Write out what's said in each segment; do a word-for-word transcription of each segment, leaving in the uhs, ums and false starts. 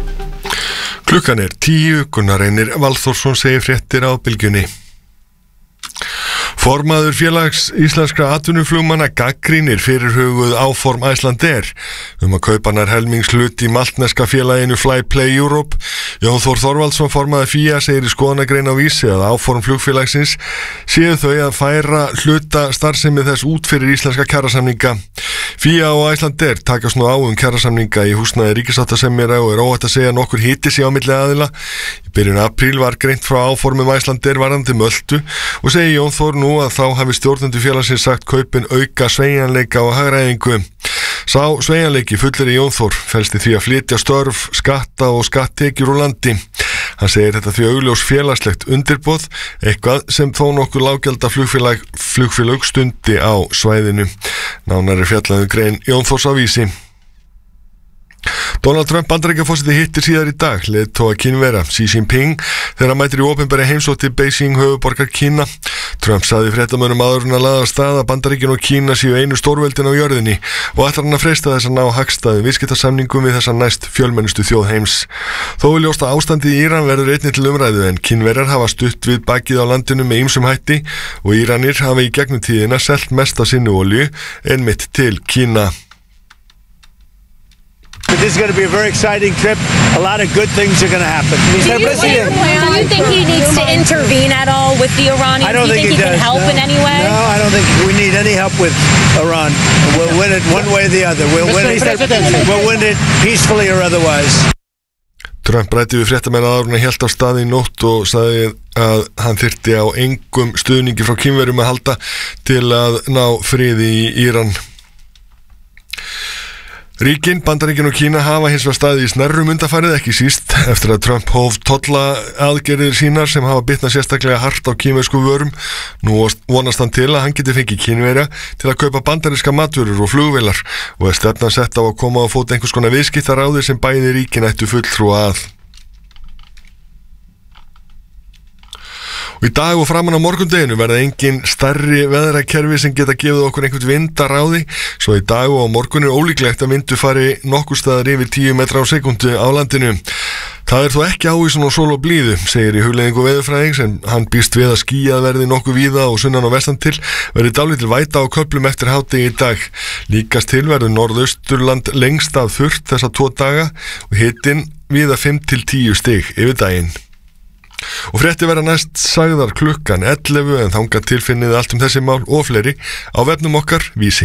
Klukkan er tíu, Gunnar Reynir Valþórsson segir fréttir á Bylgjunni. Formaður félags íslenskra atvinnuflugmanna gagnrýnir fyrirhuguð áform Icelandair um að kaupa nær helmingshlut í maltneska félaginu Flyplay Europe. Jón Þór Þorvaldsson, formaður F I A, segir í skoðanagrein á Vísi að áform flugfélagsins séu þau að færa hluta starfsemi þess út fyrir íslenska kjarasamninga. F I A og Icelandair takast nú á um kjarasamninga í húsnæði ríkissáttasemjara og er óhætt að segja nokkur hiti sé á milli aðila. Í byrjun apríl var greint frá áformum Icelandair varðandi Möltu og segir Jón Þór nú að þá hafi stjórnendur félagsins sagt kaupin auka sveigjanleika og hagræðingu. Sá sveigjanleiki fullir í Jón Þór felst í því að flytja störf, skatta og skatttekjur úr landi. Hann segir þetta því augljós félagslegt undirboð, eitthvað sem þó nokkuð lággjaldar flugfélag, flugfélag stundi á svæðinu. Nánari fjallaðu grein Jón Þórs á Vísi. Donald Trump Bandaríkjaforseti hittir síðar í dag leiðtoga Kínverja Xi Jinping þegar hann mætir í opinberri heimsókn til Beijing, höfuðborgar Kína. Trump sagði fréttamönnum áður en að laða af stað að Bandaríkin og Kína séu einu stórveldin á jörðinni og ætlar hann að freista þess að ná hagstæðum viðskiptasamningum við þessa næst fjölmennustu þjóð heims. Þó er ljóst að ástandið í Íran verður einnig til umræðu en Kínverjar hafa stutt við bakið á landinu með ýmsum hætti og Íranir hafa í gegnum tíðina selt mest af sinni olíu einmitt til Kína. This is going to be a very exciting trip. A lot of good things are going to happen. Do you, do you think he needs to intervene at all with the Iranians? I don't do you think, think he, he can does. help no. in any way? No, I don't think we need any help with Iran. We'll win it one way or the other. We'll win it, we'll win it peacefully or otherwise. Trump ræddi við fréttamenn áður en hélt á stað í nótt og sagði að hann þyrfti á engum stuðningi frá Kínverjum að halda til að ná friði í Íran. Ríkin, Bandaríkin og Kína hafa hins vegar staðið í snerrum undanfarið, ekki síst eftir að Trump hóf tolla aðgerðir sínar sem hafa bitnað sérstaklega hart á kínversku vörum. Nú vonast hann til að hann geti fengið Kínverja til að kaupa bandaríska matvörur og flugvélar og er stefnan sett á að koma á fót einhvers konar viðskiptaráði sem bæði ríkin ættu fulltrúa að. Og í dag og framan á morgundeginu verða engin stærri veðrakerfi sem geta gefið okkur einhvern vindaráði, svo í dag og á morgun er ólíklegt að vindu fari nokkur staðar yfir tíu metra á sekundu á landinu. Það er þó ekki ávísun á sól og blíðu, segir í hugleiðingu veðurfræðings, en hann býst við að skýjað verði nokkuð víða og sunnan og vestan til verði dálítil væta á köflum eftir hádegi í dag. Líkast til verður Norðausturland lengst af þurrt þessa tvo daga og hitinn víða fimm til tíu stig yfir daginn. Og frétti vera næst sagðar klukkan ellefu en þangað tilfinnið allt um þessi mál og fleiri á vefnum okkar Vísi.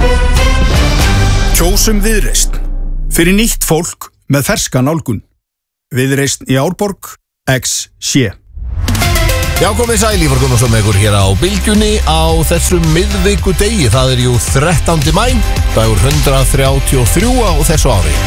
Kjósum Viðreisn fyrir nýtt fólk með ferska nálgun. Viðreisn í Árborg X C. Já, komið sæl, Ívar Gunnarsson með ykkur hér á Bylgjunni á þessum miðvikudegi. Það er jú þrettándi maí, dagur hundrað þrjátíu og þrjú á þessu ári.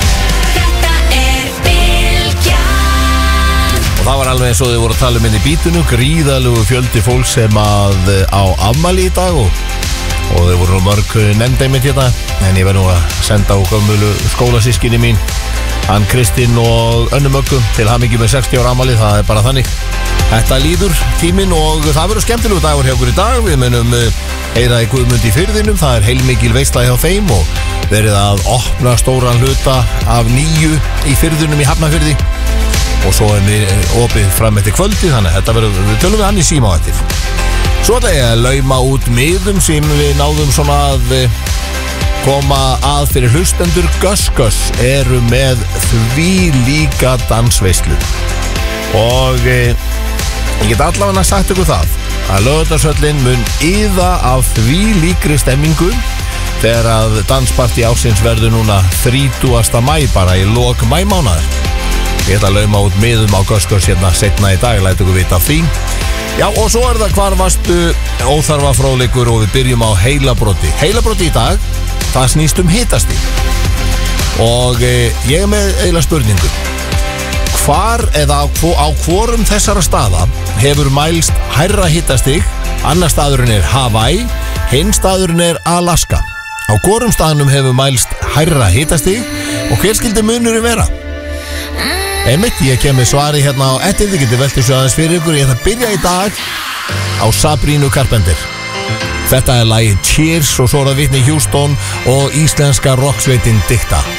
Og það var alveg eins og þau voru að tala um inn í bítunu, gríðalugu fjöldi fólk sem að á afmæli í dag og, og þau voru mörg nefnd einmitt hérna, en ég verð nú að senda á gömulu skólasískinni mín, hann Kristín og Önnu Möggu til hamingju með sextíu ára afmæli, það er bara þannig. Þetta líður tíminn og það verður skemmtilegu dagur hjá okkur í dag, við munum heyra í Guðmundi í Firðinum, það er heilmikil veisla hjá þeim og verið að opna stóran hluta af nýju í Firðinum í Hafnarfirði. Og svo er við opið fram eftir kvöldi, þannig að þetta verður, við tölum við hann í síma á eftir. Svo ætla ég að lauma út miðum sem við náðum svona að koma að fyrir hlustendur. Gus Gus eru með því líka dansveislu og ég get allavega sagt ykkur það að Laugardalshöllin mun iða af því líkri stemmingu þegar að danspartí ársins verður núna þrítugasta maí, bara í lok maímánaðar. Ég ætla að lauma út miðum á Gus Gus hérna setna í dag, læt ykkur vita af því. Já, og svo er það hvar varstu óþarfa fróðleikur og við byrjum á heilabroti. Heilabroti í dag, það snýst um hitastig. Og e, ég er með eiginlega spurningu. Hvar eða á, á hvorum þessara staða hefur mælst hærra hitastig? Annar staðurinn er Hawaii, hinn staðurinn er Alaska. Á hvorum staðnum hefur mælst hærra hitastig og hver skildi munurinn vera? Einmitt, ég kem með svari hérna á ettir, þið getur velt þessu aðeins fyrir ykkur. Ég ætla að byrja í dag á Sabrina Carpenter. Þetta er lagið Cheers og svo er það Whitney Houston og íslenska rocksveitin Dikta.